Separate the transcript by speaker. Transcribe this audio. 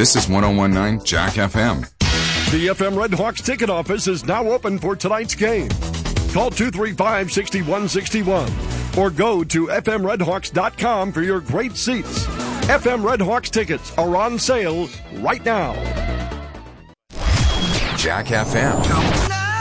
Speaker 1: This is 1019 Jack FM.
Speaker 2: The FM Red Hawks ticket office is now open for tonight's game. Call 235-6161 or go to fmredhawks.com for your great seats. FM Red Hawks tickets are on sale right now.
Speaker 1: Jack FM.